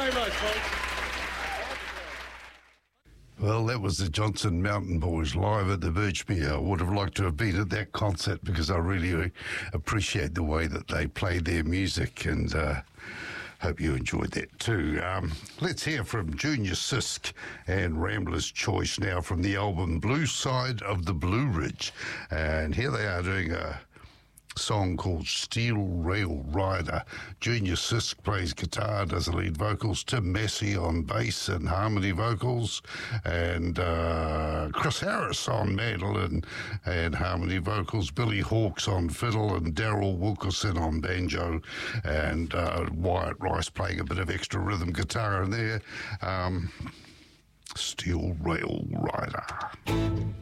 very much, folks. Well, that was the Johnson Mountain Boys live at the Birchmere. I would have liked to have been at that concert because I really appreciate the way that they play their music, and hope you enjoyed that too. Let's hear from Junior Sisk and Rambler's Choice now from the album Blue Side of the Blue Ridge. And here they are doing a song called Steel Rail Rider. Junior Sisk plays guitar, does the lead vocals, Tim Massey on bass and harmony vocals, and Chris Harris on mandolin and harmony vocals, Billy Hawkes on fiddle, and Daryl Wilkerson on banjo, and Wyatt Rice playing a bit of extra rhythm guitar in there. Steel Rail Rider.